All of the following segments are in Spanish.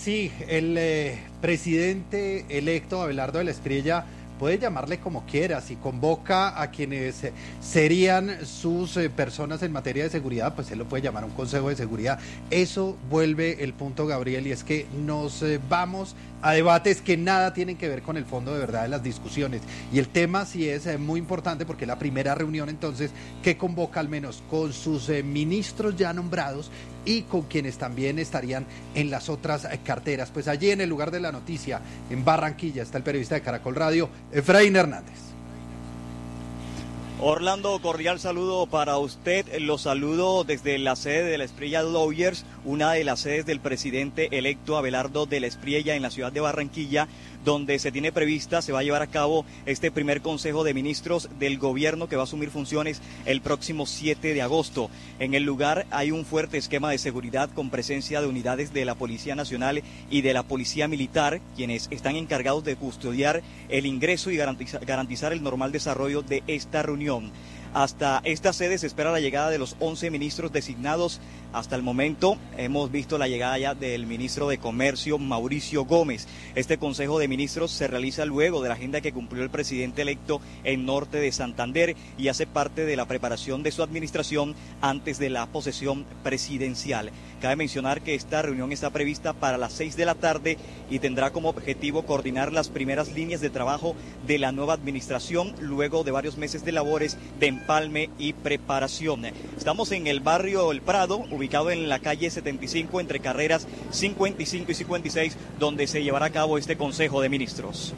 sí, el presidente electo Abelardo de la Espriella puede llamarle como quiera, si convoca a quienes serían sus personas en materia de seguridad, pues él lo puede llamar un consejo de seguridad. Eso vuelve el punto, Gabriel, y es que nos vamos a debates que nada tienen que ver con el fondo de verdad de las discusiones. Y el tema sí es muy importante porque la primera reunión entonces que convoca al menos con sus ministros ya nombrados y con quienes también estarían en las otras carteras. Pues allí en el lugar de la noticia, en Barranquilla, está el periodista de Caracol Radio, Efraín Hernández. Orlando, cordial saludo para usted. Lo saludo desde la sede de la Espriella Lawyers, una de las sedes del presidente electo Abelardo de la Espriella en la ciudad de Barranquilla, donde se va a llevar a cabo este primer Consejo de Ministros del gobierno que va a asumir funciones el próximo 7 de agosto. En el lugar hay un fuerte esquema de seguridad con presencia de unidades de la Policía Nacional y de la Policía Militar, quienes están encargados de custodiar el ingreso y garantizar el normal desarrollo de esta reunión. Hasta esta sede se espera la llegada de los 11 ministros designados. Hasta el momento hemos visto la llegada ya del ministro de Comercio, Mauricio Gómez. Este Consejo de Ministros se realiza luego de la agenda que cumplió el presidente electo en Norte de Santander y hace parte de la preparación de su administración antes de la posesión presidencial. Cabe mencionar que esta reunión está prevista para las 6 de la tarde y tendrá como objetivo coordinar las primeras líneas de trabajo de la nueva administración luego de varios meses de labores de empalme y preparación. Estamos en el barrio El Prado, ubicado en la calle 75 entre carreras 55 y 56, donde se llevará a cabo este Consejo de Ministros.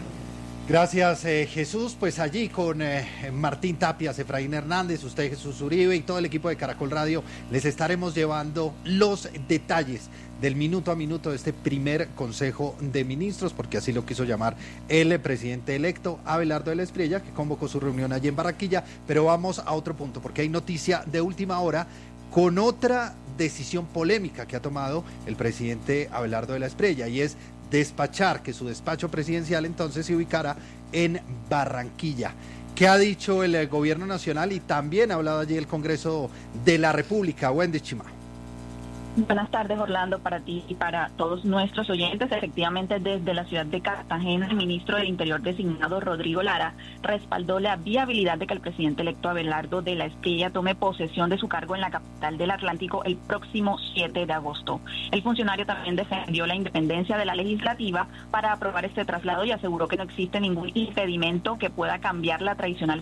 Gracias, Jesús. Pues allí con Martín Tapias, Efraín Hernández, usted Jesús Uribe y todo el equipo de Caracol Radio les estaremos llevando los detalles del minuto a minuto de este primer Consejo de Ministros, porque así lo quiso llamar el presidente electo Abelardo de la Espriella, que convocó su reunión allí en Barranquilla. Pero vamos a otro punto, porque hay noticia de última hora con otra decisión polémica que ha tomado el presidente Abelardo de la Espriella, y es despachar que su despacho presidencial entonces se ubicara en Barranquilla. ¿Qué ha dicho el gobierno nacional? Y también ha hablado allí el Congreso de la República. Wendy Chima. Buenas tardes, Orlando, para ti y para todos nuestros oyentes. Efectivamente, desde la ciudad de Cartagena, el ministro del Interior designado, Rodrigo Lara, respaldó la viabilidad de que el presidente electo Abelardo de la Espriella tome posesión de su cargo en la capital del Atlántico el próximo 7 de agosto. El funcionario también defendió la independencia de la legislativa para aprobar este traslado y aseguró que no existe ningún impedimento que pueda cambiar la tradicional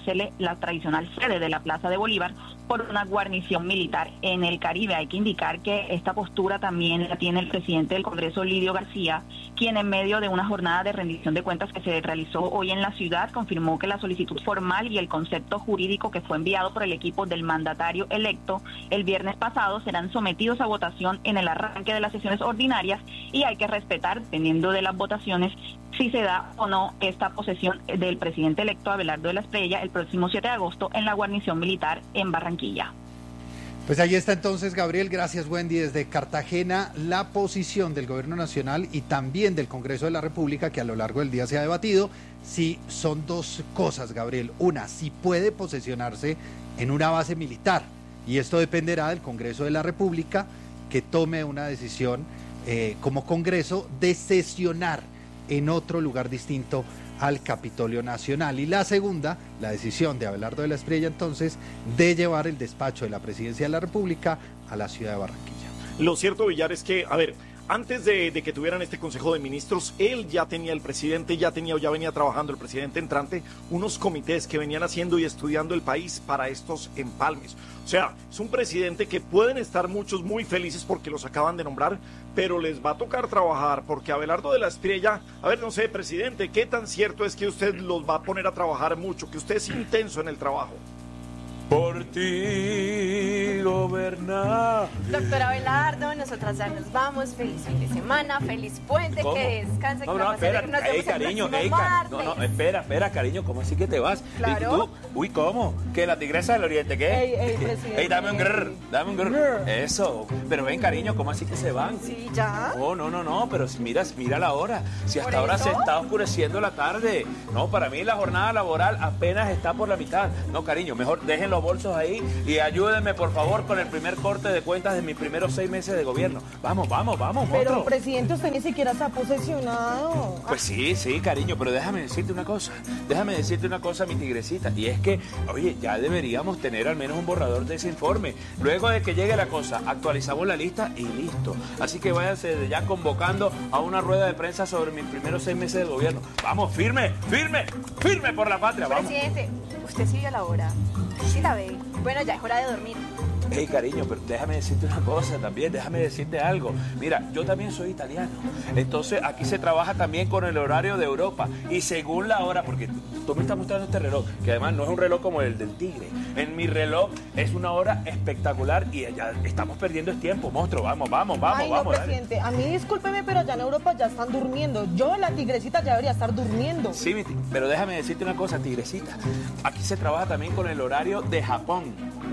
sede de la Plaza de Bolívar por una guarnición militar en el Caribe. Hay que indicar que esta postura también la tiene el presidente del Congreso, Lidio García, quien en medio de una jornada de rendición de cuentas que se realizó hoy en la ciudad, confirmó que la solicitud formal y el concepto jurídico que fue enviado por el equipo del mandatario electo el viernes pasado serán sometidos a votación en el arranque de las sesiones ordinarias, y hay que respetar, dependiendo de las votaciones, si se da o no esta posesión del presidente electo Abelardo de la Espriella el próximo 7 de agosto en la guarnición militar en Barranquilla. Pues ahí está entonces, Gabriel. Gracias, Wendy. Desde Cartagena, la posición del gobierno nacional y también del Congreso de la República, que a lo largo del día se ha debatido, si son dos cosas, Gabriel. Una, si puede posesionarse en una base militar, y esto dependerá del Congreso de la República, que tome una decisión como Congreso de sesionar en otro lugar distinto al Capitolio Nacional. Y la segunda, la decisión de Abelardo de la Espriella entonces de llevar el despacho de la Presidencia de la República a la ciudad de Barranquilla. Lo cierto, Villar, es que, antes de que tuvieran este Consejo de Ministros, él ya tenía, el presidente ya venía trabajando, el presidente entrante, unos comités que venían haciendo y estudiando el país para estos empalmes. O sea, es un presidente que pueden estar muchos muy felices porque los acaban de nombrar, pero les va a tocar trabajar, porque Abelardo de la Espriella, no sé, presidente, ¿qué tan cierto es que usted los va a poner a trabajar mucho, que usted es intenso en el trabajo? Por ti gobernar. Doctor Abelardo, nosotras ya nos vamos. Feliz fin de semana, feliz puente, ¿Cómo? Que descanse. No, espera, cariño, espera, cariño, ¿cómo así que te vas? Claro. Uy, ¿cómo? ¿Que la tigresa del oriente, qué? Presidente. Dame un grrr. Eso. Pero ven, cariño, ¿cómo así que se van? Sí, ya. No, pero mira la hora. Si hasta ahora se está oscureciendo la tarde. No, para mí la jornada laboral apenas está por la mitad. No, cariño, mejor déjenlo los bolsos ahí y ayúdenme, por favor, con el primer corte de cuentas de mis primeros 6 meses de gobierno. Vamos, monstruo. Pero, presidente, usted ni siquiera se ha posesionado. Pues sí, cariño, pero déjame decirte una cosa, mi tigrecita, y es que, oye, ya deberíamos tener al menos un borrador de ese informe. Luego de que llegue la cosa, actualizamos la lista y listo. Así que váyanse de ya convocando a una rueda de prensa sobre mis primeros 6 meses de gobierno. Vamos, firme por la patria, vamos. Presidente, usted sí vio la hora. Sí la ve. Bueno, ya es hora de dormir. Hey, cariño, pero déjame decirte una cosa también, déjame decirte algo. Mira, yo también soy italiano. Entonces, aquí se trabaja también con el horario de Europa. Y según la hora, porque tú me estás mostrando este reloj, que además no es un reloj como el del tigre. En mi reloj es una hora espectacular y ya estamos perdiendo el tiempo, monstruo. Vamos. Ay, no, presidente, a mí discúlpeme, pero allá en Europa ya están durmiendo. Yo, la tigrecita, ya debería estar durmiendo. Sí, pero déjame decirte una cosa, tigrecita. Aquí se trabaja también con el horario de Japón.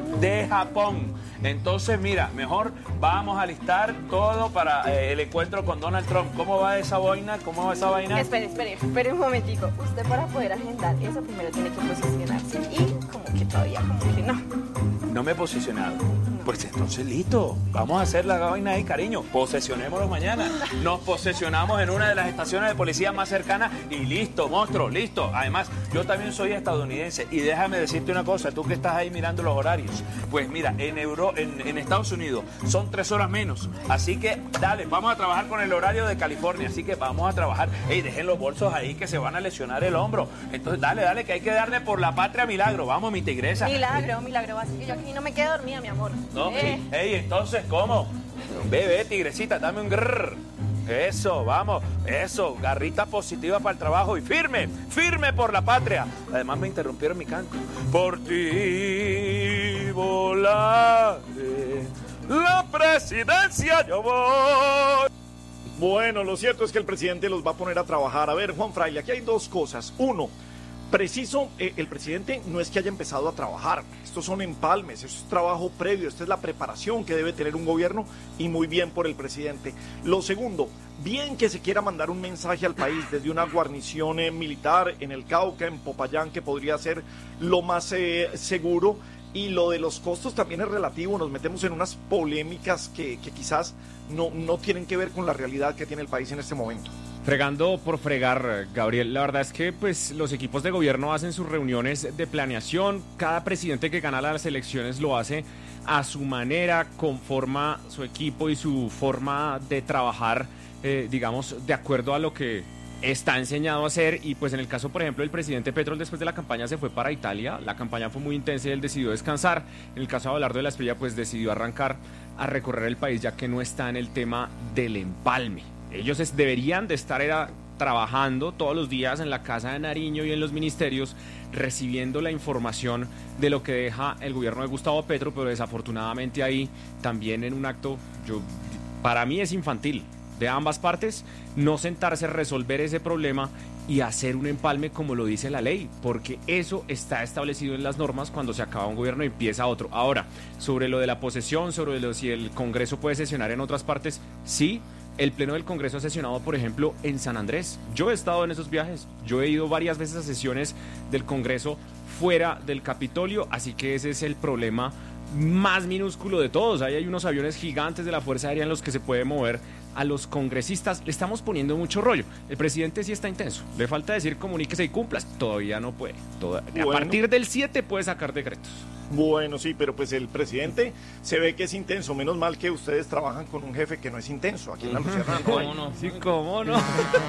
Entonces, mira, mejor vamos a listar todo para el encuentro con Donald Trump. ¿Cómo va esa vaina? Espere un momentico. Usted, para poder agendar eso, primero tiene que posicionarse. Y como que no. No me he posicionado. Pues entonces listo, vamos a hacer la vaina ahí, cariño. Posesionémonos mañana. Nos posesionamos en una de las estaciones de policía más cercanas y listo, monstruo, listo. Además, yo también soy estadounidense y déjame decirte una cosa, tú que estás ahí mirando los horarios. Pues mira, en Estados Unidos son 3 horas menos. Así que dale, vamos a trabajar con el horario de California. Así que vamos a trabajar. Ey, dejen los bolsos ahí que se van a lesionar el hombro. Entonces dale, que hay que darle por la patria milagro. Vamos, mi tigresa. Milagro. Así que yo aquí no me quedo dormida, mi amor. No, entonces, ¿cómo? Ve, tigrecita, dame un grrr. Eso, vamos, eso, garrita positiva para el trabajo y firme por la patria. Además me interrumpieron mi canto. Por ti volaré, la presidencia yo voy. Bueno, lo cierto es que el presidente los va a poner a trabajar. A ver, Juan Fraile, aquí hay 2 cosas. Uno, preciso, el presidente no es que haya empezado a trabajar, estos son empalmes, esto es trabajo previo, esta es la preparación que debe tener un gobierno y muy bien por el presidente. Lo segundo, bien que se quiera mandar un mensaje al país desde una guarnición militar en el Cauca, en Popayán, que podría ser lo más seguro, y lo de los costos también es relativo, nos metemos en unas polémicas que quizás no tienen que ver con la realidad que tiene el país en este momento. Fregando por fregar, Gabriel. La verdad es que pues los equipos de gobierno hacen sus reuniones de planeación. Cada presidente que gana las elecciones lo hace a su manera, conforma su equipo y su forma de trabajar, digamos, de acuerdo a lo que está enseñado a hacer. Y pues en el caso, por ejemplo, del presidente Petro, después de la campaña se fue para Italia. La campaña fue muy intensa y él decidió descansar. En el caso de Abelardo de la Espriella, pues decidió arrancar a recorrer el país, ya que no está en el tema del empalme. Ellos deberían de estar trabajando todos los días en la Casa de Nariño y en los ministerios, recibiendo la información de lo que deja el gobierno de Gustavo Petro, pero desafortunadamente ahí también en un acto, para mí es infantil, de ambas partes, no sentarse a resolver ese problema y hacer un empalme como lo dice la ley, porque eso está establecido en las normas cuando se acaba un gobierno y empieza otro. Ahora, sobre lo de la posesión, sobre si el Congreso puede sesionar en otras partes, sí. El Pleno del Congreso ha sesionado, por ejemplo, en San Andrés. Yo he estado en esos viajes. Yo he ido varias veces a sesiones del Congreso fuera del Capitolio, así que ese es el problema más minúsculo de todos. Ahí hay unos aviones gigantes de la Fuerza Aérea en los que se puede mover a los congresistas. Le estamos poniendo mucho rollo. El presidente sí está intenso. Le falta decir comuníquese y cumplas. Todavía no puede. A partir del 7 puede sacar decretos. Bueno, sí, pero pues el presidente se ve que es intenso. Menos mal que ustedes trabajan con un jefe que no es intenso. Aquí en la Luciana no hay. ¿Cómo no? Sí, ¿cómo no?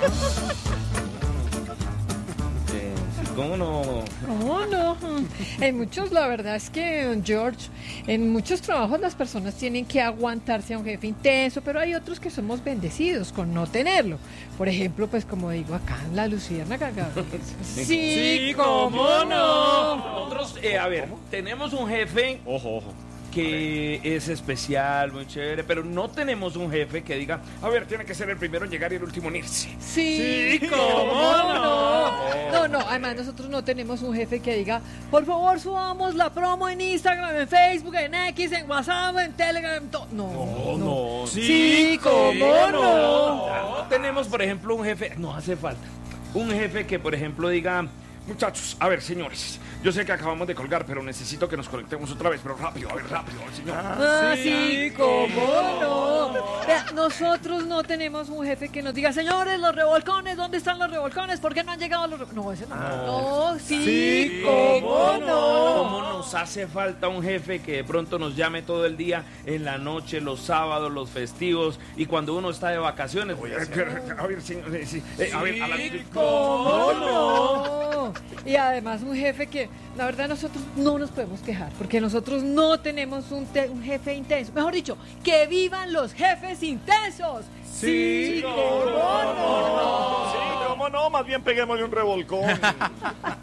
¿Cómo no? ¿Cómo no? En muchos, la verdad es que, George, en muchos trabajos las personas tienen que aguantarse a un jefe intenso, pero hay otros que somos bendecidos con no tenerlo. Por ejemplo, pues como digo acá en la Luciérnaga, Gabriel. Sí, ¿cómo no? Nosotros, a ver, tenemos un jefe, ojo, que es especial, muy chévere, pero no tenemos un jefe que diga, a ver, tiene que ser el primero en llegar y el último en irse. Sí, ¿cómo no? No, además nosotros no tenemos un jefe que diga, por favor subamos la promo en Instagram, en Facebook, en X, en WhatsApp, en Telegram, No. Sí, ¿cómo no? Tenemos, por ejemplo, un jefe, no hace falta, un jefe que, por ejemplo, diga, Muchachos, a ver, señores, yo sé que acabamos de colgar, pero necesito que nos conectemos otra vez, pero rápido, señor. Sí, cómo no. Vea, nosotros no tenemos un jefe que nos diga, señores, los revolcones, ¿dónde están los revolcones? ¿Por qué no han llegado los revolcones? No, ese no. No, sí, cómo no. ¿Cómo nos hace falta un jefe que de pronto nos llame todo el día, en la noche, los sábados, los festivos, y cuando uno está de vacaciones? A ver, señor, ¿cómo no? Y además un jefe que, la verdad, nosotros no nos podemos quejar, porque nosotros no tenemos un jefe intenso. Mejor dicho, ¡que vivan los jefes intensos! Sí, cómo no. Sí, cómo no, más bien peguémosle un revolcón.